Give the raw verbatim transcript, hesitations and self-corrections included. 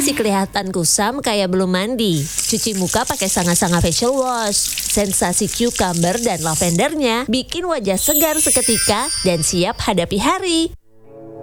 masih kelihatan kusam kayak belum mandi. Cuci muka pakai sanga-sanga facial wash. Sensasi cucumber dan lavendernya bikin wajah segar seketika dan siap hadapi hari.